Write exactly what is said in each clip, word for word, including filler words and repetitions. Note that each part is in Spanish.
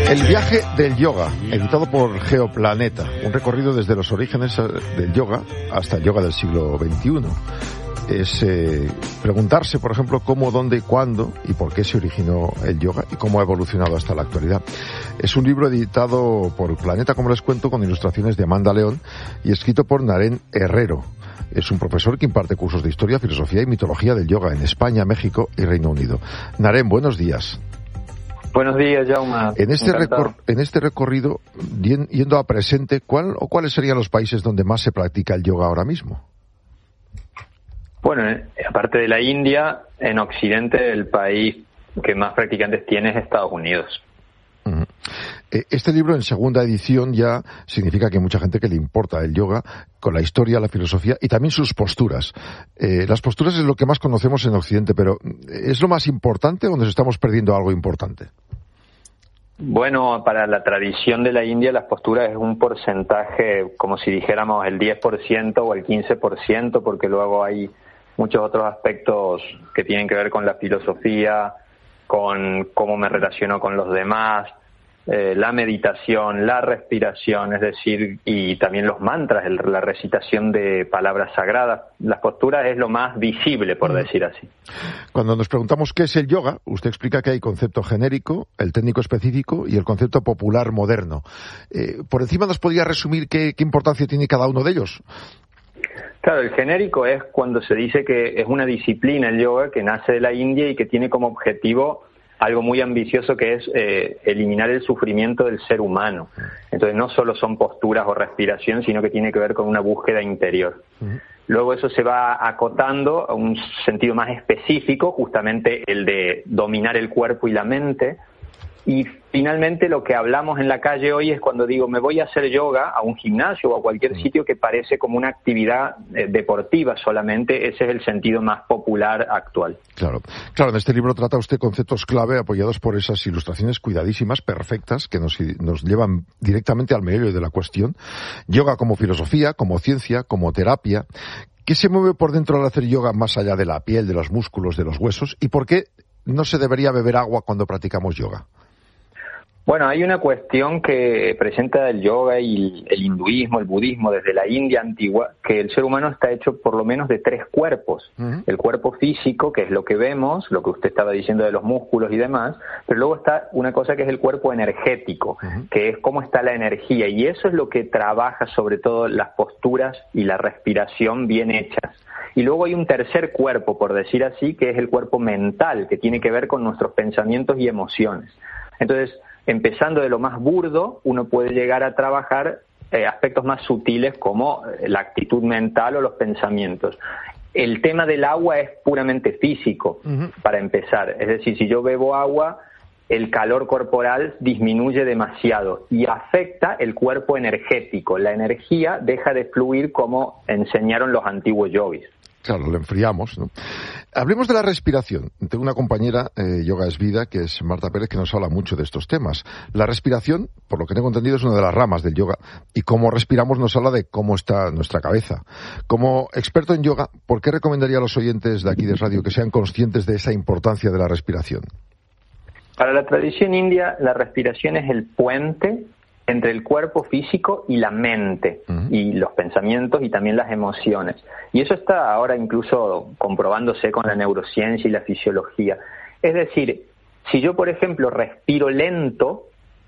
El viaje del yoga, editado por Geoplaneta, un recorrido desde los orígenes del yoga hasta el yoga del siglo veintiuno. Es eh, preguntarse, por ejemplo, cómo, dónde, cuándo y por qué se originó el yoga y cómo ha evolucionado hasta la actualidad. Es un libro editado por Planeta, como les cuento, con ilustraciones de Amanda León y escrito por Naren Herrero. Es un profesor que imparte cursos de historia, filosofía y mitología del yoga en España, México y Reino Unido. Naren, buenos días. Buenos días, Jaume. En este, recor- en este recorrido, yendo a presente, ¿cuál o cuáles serían los países donde más se practica el yoga ahora mismo? Bueno, aparte de la India, en Occidente el país que más practicantes tiene es Estados Unidos. Uh-huh. Este libro, en segunda edición, ya significa que hay mucha gente que le importa el yoga, con la historia, la filosofía y también sus posturas. Eh, las posturas es lo que más conocemos en Occidente, pero ¿es lo más importante o nos estamos perdiendo algo importante? Bueno, para la tradición de la India, las posturas es un porcentaje, como si dijéramos el diez por ciento o el quince por ciento, porque luego hay muchos otros aspectos que tienen que ver con la filosofía, con cómo me relaciono con los demás, eh, la meditación, la respiración, es decir, y también los mantras, el, la recitación de palabras sagradas. Las posturas es lo más visible, por decir así. Cuando nos preguntamos qué es el yoga, usted explica que hay concepto genérico, el técnico específico y el concepto popular moderno. Eh, ¿Por encima nos podría resumir qué, qué importancia tiene cada uno de ellos? Claro, el genérico es cuando se dice que es una disciplina el yoga que nace de la India y que tiene como objetivo algo muy ambicioso que es eh, eliminar el sufrimiento del ser humano. Entonces no solo son posturas o respiración, sino que tiene que ver con una búsqueda interior. Uh-huh. Luego eso se va acotando a un sentido más específico, justamente el de dominar el cuerpo y la mente. Y finalmente lo que hablamos en la calle hoy es cuando digo me voy a hacer yoga a un gimnasio o a cualquier sitio que parece como una actividad eh, deportiva solamente, ese es el sentido más popular actual. Claro, claro, en este libro trata usted conceptos clave apoyados por esas ilustraciones cuidadísimas, perfectas, que nos, nos llevan directamente al meollo de la cuestión. Yoga como filosofía, como ciencia, como terapia. ¿Qué se mueve por dentro al hacer yoga más allá de la piel, de los músculos, de los huesos? ¿Y por qué no se debería beber agua cuando practicamos yoga? Bueno, hay una cuestión que presenta el yoga y el hinduismo, el budismo desde la India antigua, que el ser humano está hecho por lo menos de tres cuerpos. Uh-huh. El cuerpo físico, que es lo que vemos, lo que usted estaba diciendo de los músculos y demás, pero luego está una cosa que es el cuerpo energético, uh-huh. que es cómo está la energía, y eso es lo que trabaja sobre todo las posturas y la respiración bien hechas. Y luego hay un tercer cuerpo, por decir así, que es el cuerpo mental, que tiene que ver con nuestros pensamientos y emociones. Entonces, empezando de lo más burdo, uno puede llegar a trabajar eh, aspectos más sutiles como la actitud mental o los pensamientos. El tema del agua es puramente físico, uh-huh. para empezar. Es decir, si yo bebo agua, el calor corporal disminuye demasiado y afecta el cuerpo energético. La energía deja de fluir como enseñaron los antiguos yogis. Claro, lo enfriamos, ¿no? Hablemos de la respiración. Tengo una compañera, eh, Yoga es Vida, que es Marta Pérez, que nos habla mucho de estos temas. La respiración, por lo que tengo entendido, es una de las ramas del yoga. Y cómo respiramos nos habla de cómo está nuestra cabeza. Como experto en yoga, ¿por qué recomendaría a los oyentes de aquí de radio que sean conscientes de esa importancia de la respiración? Para la tradición india, la respiración es el puente entre el cuerpo físico y la mente, uh-huh. y los pensamientos y también las emociones. Y eso está ahora incluso comprobándose con la neurociencia y la fisiología. Es decir, si yo, por ejemplo, respiro lento,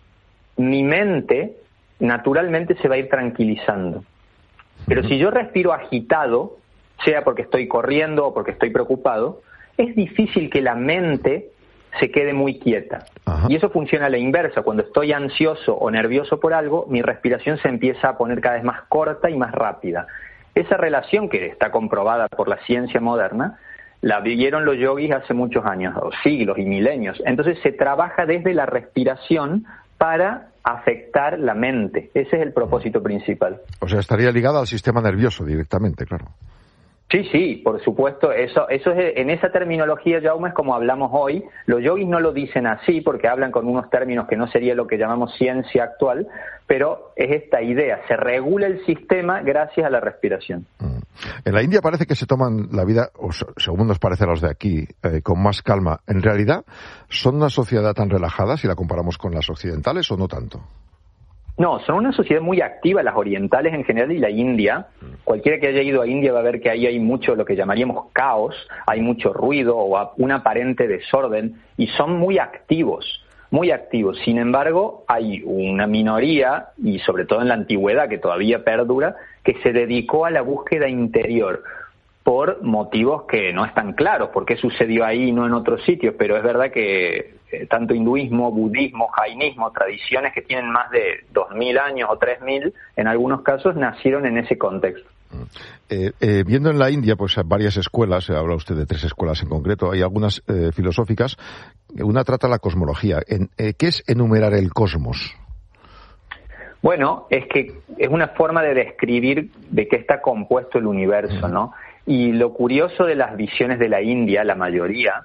mi mente naturalmente se va a ir tranquilizando. Pero uh-huh. si yo respiro agitado, sea porque estoy corriendo o porque estoy preocupado, es difícil que la mente se quede muy quieta. Ajá. Y eso funciona a la inversa. Cuando estoy ansioso o nervioso por algo, mi respiración se empieza a poner cada vez más corta y más rápida. Esa relación, que está comprobada por la ciencia moderna, la vieron los yogis hace muchos años, o siglos y milenios. Entonces se trabaja desde la respiración para afectar la mente. Ese es el propósito principal. O sea, estaría ligada al sistema nervioso directamente, claro. Sí, sí, por supuesto, eso eso es, en esa terminología, Jaume, es como hablamos hoy. Los yogis no lo dicen así porque hablan con unos términos que no sería lo que llamamos ciencia actual, pero es esta idea, se regula el sistema gracias a la respiración. Mm. En la India parece que se toman la vida, o según nos parece a los de aquí, eh, con más calma. ¿En realidad son una sociedad tan relajada si la comparamos con las occidentales o no tanto? No, son una sociedad muy activa, las orientales en general y la India. Cualquiera que haya ido a India va a ver que ahí hay mucho lo que llamaríamos caos, hay mucho ruido o un aparente desorden y son muy activos, muy activos. Sin embargo, hay una minoría, y sobre todo en la antigüedad que todavía perdura, que se dedicó a la búsqueda interior por motivos que no están claros, por qué sucedió ahí y no en otros sitios, pero es verdad que eh, tanto hinduismo, budismo, jainismo, tradiciones que tienen más de dos mil años o tres mil, en algunos casos nacieron en ese contexto. Eh, eh, viendo en la India, pues varias escuelas, habla usted de tres escuelas en concreto, hay algunas eh, filosóficas, una trata la cosmología. En, eh, ¿Qué es enumerar el cosmos? Bueno, es que es una forma de describir de qué está compuesto el universo, ¿no? Y lo curioso de las visiones de la India, la mayoría,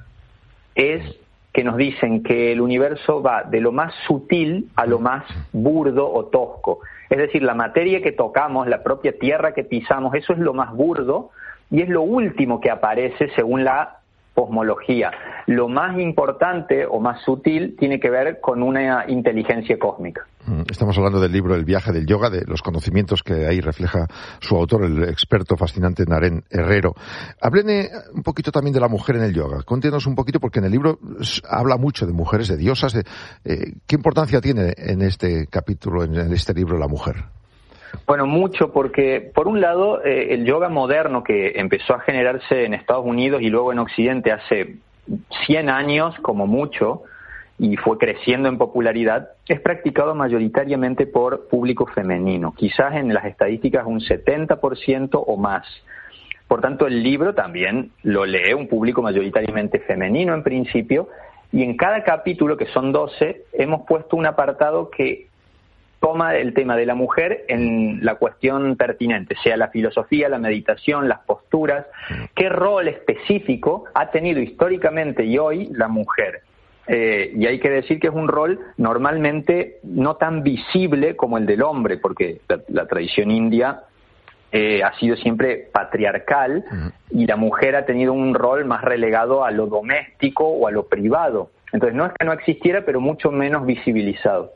es que nos dicen que el universo va de lo más sutil a lo más burdo o tosco. Es decir, la materia que tocamos, la propia tierra que pisamos, eso es lo más burdo y es lo último que aparece según la cosmología. Lo más importante o más sutil tiene que ver con una inteligencia cósmica. Estamos hablando del libro El viaje del yoga, de los conocimientos que ahí refleja su autor, el experto fascinante Naren Herrero. Hábleme un poquito también de la mujer en el yoga. Cuéntenos un poquito, porque en el libro habla mucho de mujeres, de diosas. De, eh, ¿Qué importancia tiene en este capítulo, en este libro, la mujer? Bueno, mucho, porque por un lado eh, el yoga moderno que empezó a generarse en Estados Unidos y luego en Occidente hace cien años como mucho, y fue creciendo en popularidad, es practicado mayoritariamente por público femenino, quizás en las estadísticas un setenta por ciento o más. Por tanto, el libro también lo lee un público mayoritariamente femenino en principio, y en cada capítulo, que son doce, hemos puesto un apartado que toma el tema de la mujer en la cuestión pertinente, sea la filosofía, la meditación, las posturas, qué rol específico ha tenido históricamente y hoy la mujer. Eh, y hay que decir que es un rol normalmente no tan visible como el del hombre, porque la, la tradición india eh, ha sido siempre patriarcal uh-huh. y la mujer ha tenido un rol más relegado a lo doméstico o a lo privado. Entonces no es que no existiera, pero mucho menos visibilizado.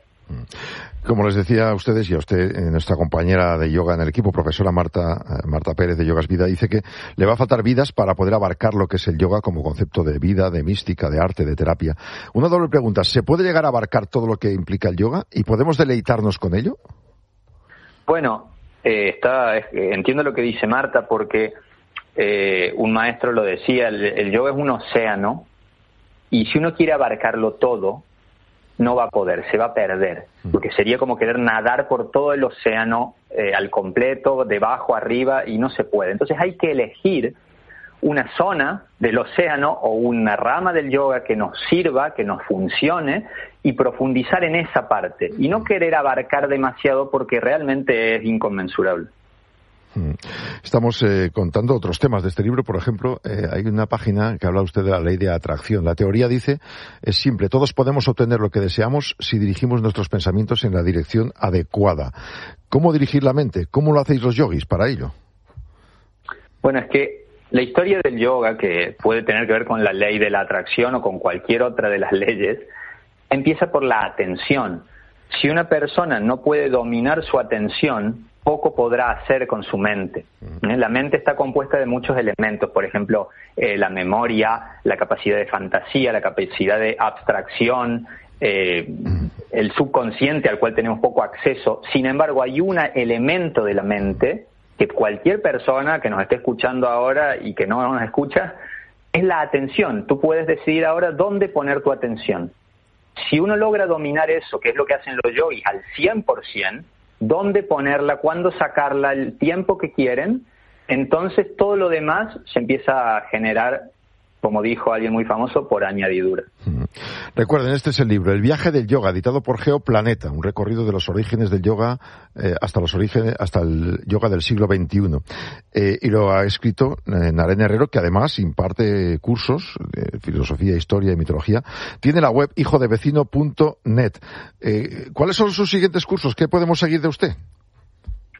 Como les decía a ustedes y a usted, nuestra compañera de yoga en el equipo, profesora Marta, Marta Pérez de Yogas Vida, dice que le va a faltar vidas para poder abarcar lo que es el yoga como concepto de vida, de mística, de arte, de terapia. Una doble pregunta, ¿se puede llegar a abarcar todo lo que implica el yoga y podemos deleitarnos con ello? Bueno, eh, está, eh, entiendo lo que dice Marta, porque eh, un maestro lo decía, el, el yoga es un océano y si uno quiere abarcarlo todo, no va a poder, se va a perder, porque sería como querer nadar por todo el océano eh, al completo, debajo, arriba, y no se puede. Entonces hay que elegir una zona del océano o una rama del yoga que nos sirva, que nos funcione, y profundizar en esa parte, y no querer abarcar demasiado porque realmente es inconmensurable. Estamos eh, contando otros temas de este libro. Por ejemplo, eh, hay una página que habla usted de la ley de atracción. La teoría dice, es simple, todos podemos obtener lo que deseamos si dirigimos nuestros pensamientos en la dirección adecuada. ¿Cómo dirigir la mente? ¿Cómo lo hacéis los yogis para ello? Bueno, es que la historia del yoga, que puede tener que ver con la ley de la atracción o con cualquier otra de las leyes, empieza por la atención. Si una persona no puede dominar su atención, poco podrá hacer con su mente. ¿Eh? La mente está compuesta de muchos elementos, por ejemplo, eh, la memoria, la capacidad de fantasía, la capacidad de abstracción, eh, el subconsciente al cual tenemos poco acceso. Sin embargo, hay un elemento de la mente que cualquier persona que nos esté escuchando ahora y que no nos escucha, es la atención. Tú puedes decidir ahora dónde poner tu atención. Si uno logra dominar eso, que es lo que hacen los yogis al cien por ciento, dónde ponerla, cuándo sacarla, el tiempo que quieren, entonces todo lo demás se empieza a generar, como dijo alguien muy famoso, por añadidura. Recuerden, este es el libro, El viaje del yoga, editado por Geoplaneta, un recorrido de los orígenes del yoga eh, hasta los orígenes, hasta el yoga del siglo veintiuno. Eh, y lo ha escrito eh, Naren Herrero, que además imparte cursos de filosofía, historia y mitología. Tiene la web hijo de vecino punto net. Eh, ¿Cuáles son sus siguientes cursos? ¿Qué podemos seguir de usted?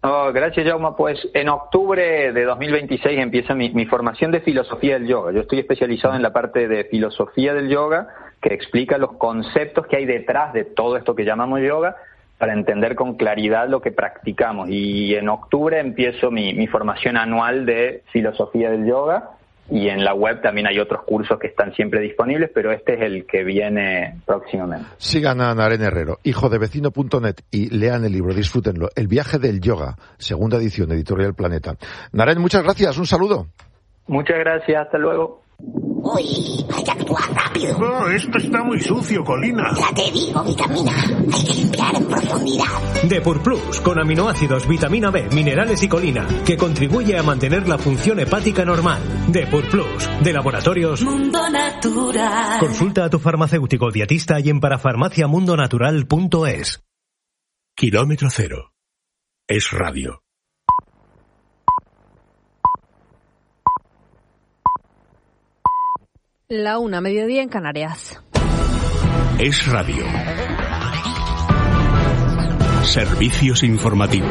Oh, gracias, Jaume. Pues en octubre de dos mil veintiséis empieza mi, mi formación de filosofía del yoga. Yo estoy especializado en la parte de filosofía del yoga, que explica los conceptos que hay detrás de todo esto que llamamos yoga, para entender con claridad lo que practicamos. Y en octubre empiezo mi, mi formación anual de filosofía del yoga, y en la web también hay otros cursos que están siempre disponibles, pero este es el que viene próximamente. Sigan a Naren Herrero, hijo de vecino punto net, y lean el libro, disfrútenlo. El viaje del yoga, segunda edición, Editorial Planeta. Naren, muchas gracias, un saludo. Muchas gracias, hasta luego. Uy, hay que actuar rápido. Oh, esto está muy sucio, Colina. Ya te digo, vitamina. Hay que limpiar en profundidad. Depur Plus, con aminoácidos, vitamina B, minerales y colina, que contribuye a mantener la función hepática normal. Depur Plus, de Laboratorios Mundo Natural. Consulta a tu farmacéutico dietista y en parafarmacia mundo natural punto es. Kilómetro cero. Es radio. La una, mediodía en Canarias. Es radio. Servicios informativos.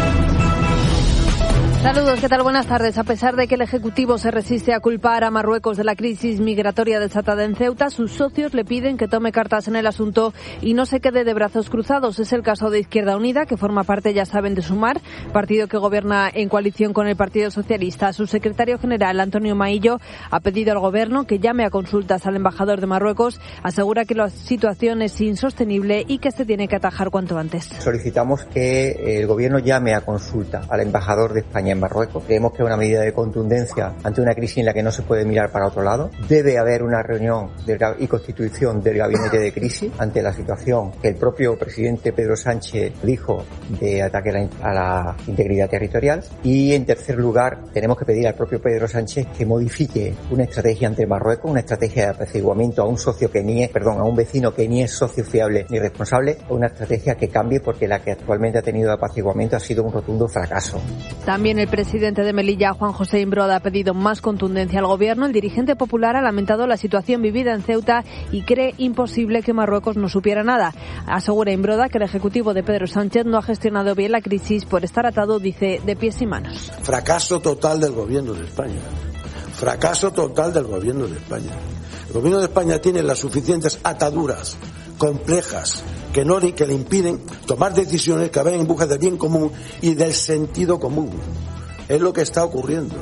Saludos, ¿qué tal? Buenas tardes. A pesar de que el Ejecutivo se resiste a culpar a Marruecos de la crisis migratoria desatada en Ceuta, sus socios le piden que tome cartas en el asunto y no se quede de brazos cruzados. Es el caso de Izquierda Unida, que forma parte, ya saben, de Sumar, partido que gobierna en coalición con el Partido Socialista. Su secretario general, Antonio Maillo, ha pedido al Gobierno que llame a consultas al embajador de Marruecos. Asegura que la situación es insostenible y que se tiene que atajar cuanto antes. Solicitamos que el Gobierno llame a consulta al embajador de España en Marruecos. Creemos que es una medida de contundencia ante una crisis en la que no se puede mirar para otro lado. Debe haber una reunión del, y constitución del gabinete de crisis ante la situación que el propio presidente Pedro Sánchez dijo de ataque a la, a la integridad territorial. Y en tercer lugar, tenemos que pedir al propio Pedro Sánchez que modifique una estrategia ante Marruecos, una estrategia de apaciguamiento a un socio que ni es, perdón, a un vecino que ni es socio fiable ni responsable, o una estrategia que cambie, porque la que actualmente ha tenido de apaciguamiento ha sido un rotundo fracaso. También el presidente de Melilla, Juan José Imbroda, ha pedido más contundencia al Gobierno. El dirigente popular ha lamentado la situación vivida en Ceuta y cree imposible que Marruecos no supiera nada. Asegura Imbroda que el Ejecutivo de Pedro Sánchez no ha gestionado bien la crisis por estar atado, dice, de pies y manos. Fracaso total del Gobierno de España. Fracaso total del Gobierno de España. El Gobierno de España tiene las suficientes ataduras complejas que no que le impiden tomar decisiones que vayan en busca del bien común y del sentido común. Es lo que está ocurriendo.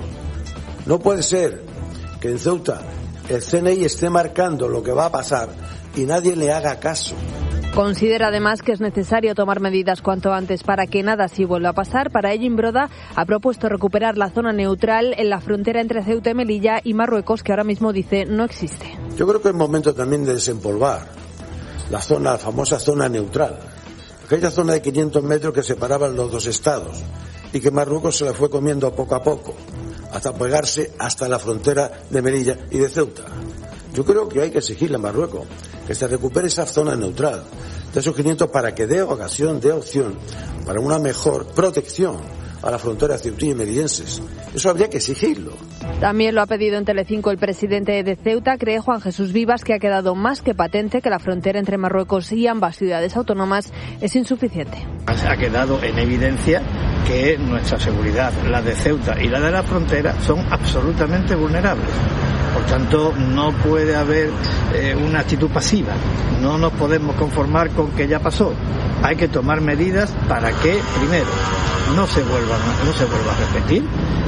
No puede ser que en Ceuta el C N I esté marcando lo que va a pasar y nadie le haga caso. Considera además que es necesario tomar medidas cuanto antes para que nada así vuelva a pasar. Para ello, Imbroda ha propuesto recuperar la zona neutral en la frontera entre Ceuta y Melilla y Marruecos, que ahora mismo dice no existe. Yo creo que es momento también de desempolvar la zona, la famosa zona neutral. Aquella zona de quinientos metros que separaban los dos estados y que Marruecos se la fue comiendo poco a poco, hasta pegarse hasta la frontera de Melilla y de Ceuta. Yo creo que hay que exigirle a Marruecos que se recupere esa zona neutral de esos quinientos para que dé ocasión, dé opción para una mejor protección a la frontera ceutín y melillenses. Eso habría que exigirlo. También lo ha pedido en Telecinco el presidente de Ceuta. Cree Juan Jesús Vivas que ha quedado más que patente que la frontera entre Marruecos y ambas ciudades autónomas es insuficiente. Ha quedado en evidencia que nuestra seguridad, la de Ceuta y la de la frontera, son absolutamente vulnerables. Por tanto, no puede haber eh, una actitud pasiva. No nos podemos conformar con que ya pasó. Hay que tomar medidas para que, primero, no se vuelva, no se vuelva a repetir,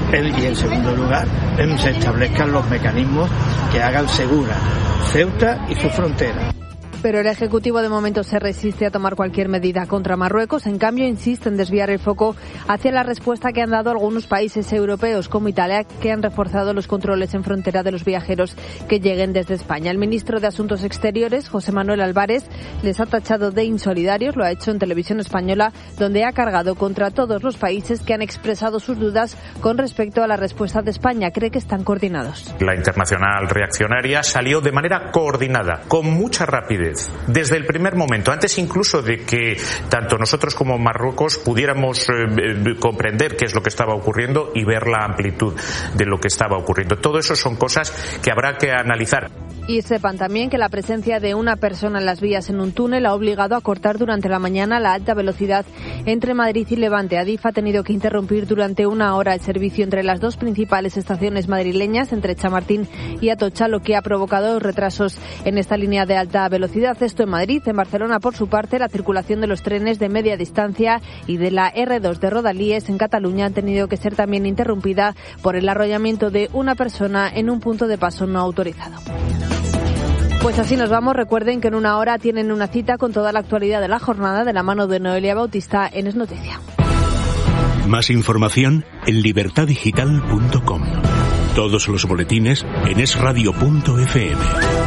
y en segundo lugar, se establezcan los mecanismos que hagan segura Ceuta y su frontera. Pero el Ejecutivo de momento se resiste a tomar cualquier medida contra Marruecos. En cambio, insiste en desviar el foco hacia la respuesta que han dado algunos países europeos, como Italia, que han reforzado los controles en frontera de los viajeros que lleguen desde España. El ministro de Asuntos Exteriores, José Manuel Álvarez, les ha tachado de insolidarios. Lo ha hecho en Televisión Española, donde ha cargado contra todos los países que han expresado sus dudas con respecto a la respuesta de España. Cree que están coordinados. La internacional reaccionaria salió de manera coordinada, con mucha rapidez, desde el primer momento, antes incluso de que tanto nosotros como Marruecos pudiéramos eh, comprender qué es lo que estaba ocurriendo y ver la amplitud de lo que estaba ocurriendo. Todo eso son cosas que habrá que analizar. Y sepan también que la presencia de una persona en las vías en un túnel ha obligado a cortar durante la mañana la alta velocidad entre Madrid y Levante. Adif ha tenido que interrumpir durante una hora el servicio entre las dos principales estaciones madrileñas, entre Chamartín y Atocha, lo que ha provocado retrasos en esta línea de alta velocidad. Esto en Madrid. En Barcelona, por su parte, la circulación de los trenes de media distancia y de la erre dos de Rodalíes en Cataluña han tenido que ser también interrumpida por el arrollamiento de una persona en un punto de paso no autorizado. Pues así nos vamos. Recuerden que en una hora tienen una cita con toda la actualidad de la jornada de la mano de Noelia Bautista en Es Noticia. Más información en libertad digital punto com. Todos los boletines en es radio punto efe eme.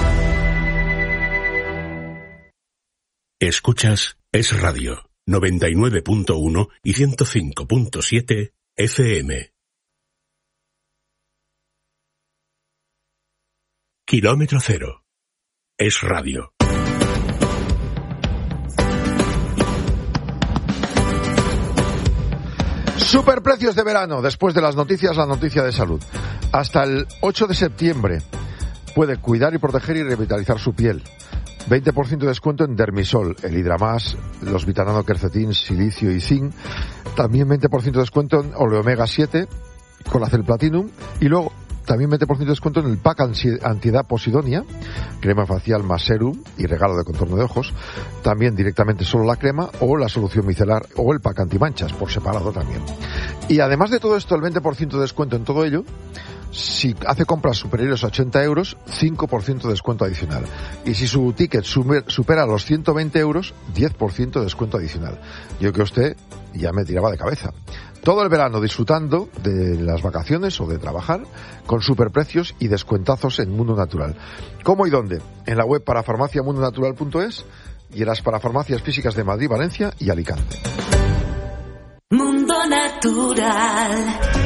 Escuchas Es Radio noventa y nueve punto uno y ciento cinco punto siete efe eme. Kilómetro cero. Es Radio. Superprecios de verano. Después de las noticias, la noticia de salud. Hasta el ocho de septiembre puede cuidar y proteger y revitalizar su piel. veinte por ciento de descuento en Dermisol, el Hidramás, los Vitanano, Quercetin, Silicio y Zinc. También veinte por ciento de descuento en Oleomega siete, Colacel Platinum. Y luego también veinte por ciento de descuento en el pack antiedad Posidonia, crema facial más serum y regalo de contorno de ojos. También directamente solo la crema o la solución micelar o el pack antimanchas, por separado también. Y además de todo esto, el veinte por ciento de descuento en todo ello, si hace compras superiores a ochenta euros, cinco por ciento de descuento adicional. Y si su ticket supera los ciento veinte euros, diez por ciento de descuento adicional. Yo que usted ya me tiraba de cabeza. Todo el verano disfrutando de las vacaciones o de trabajar con superprecios y descuentazos en Mundo Natural. ¿Cómo y dónde? En la web parafarmacia mundo natural punto es y en las parafarmacias físicas de Madrid, Valencia y Alicante. Mundo Natural.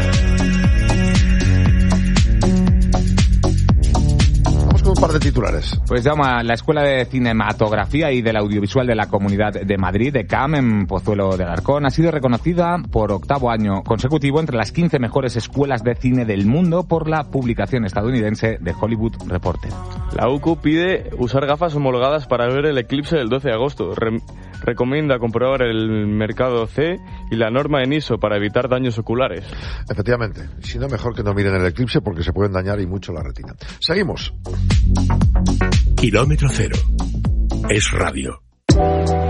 Un par de titulares. Pues llama la Escuela de Cinematografía y del Audiovisual de la Comunidad de Madrid, de C A M, en Pozuelo de Alarcón, ha sido reconocida por octavo año consecutivo entre las quince mejores escuelas de cine del mundo por la publicación estadounidense de Hollywood Reporter. La U C U pide usar gafas homologadas para ver el eclipse del doce de agosto. Re- recomienda comprobar el mercado C y la norma en I S O para evitar daños oculares. Efectivamente. Si no, mejor que no miren el eclipse porque se pueden dañar y mucho la retina. Seguimos. Kilómetro cero. Es Radio.